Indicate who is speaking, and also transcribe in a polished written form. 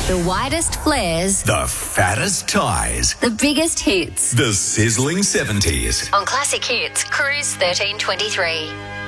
Speaker 1: The widest flares.
Speaker 2: The fattest ties.
Speaker 1: The biggest hits.
Speaker 2: The sizzling 70s.
Speaker 1: On Classic Hits, Cruise 1323.